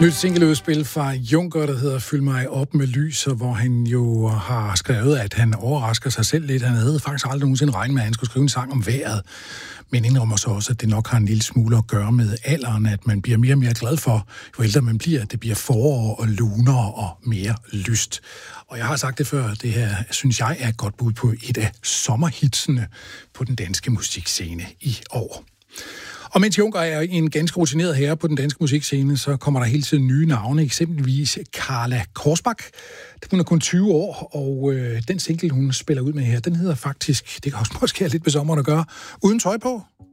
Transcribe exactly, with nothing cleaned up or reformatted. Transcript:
Nyt singleudspil fra Juncker, der hedder Fyld mig op med lys, og hvor han jo har skrevet, at han overrasker sig selv lidt. Han havde faktisk aldrig nogensinde regnet med, at han skulle skrive en sang om vejret. Men indrømmer så også, at det nok har en lille smule at gøre med alderen, at man bliver mere og mere glad for, jo ældre man bliver, at det bliver forår og luner og mere lyst. Og jeg har sagt det før, det her synes jeg er et godt bud på et af sommerhitsene på den danske musikscene i år. Og mens Juncker er en ganske rutineret herre på den danske musikscene, så kommer der hele tiden nye navne, eksempelvis Carla Korsbak. Hun er kun tyve år, og øh, den single, hun spiller ud med her, den hedder faktisk, det kan også måske have lidt med sommeren at gøre, Uden tøj på.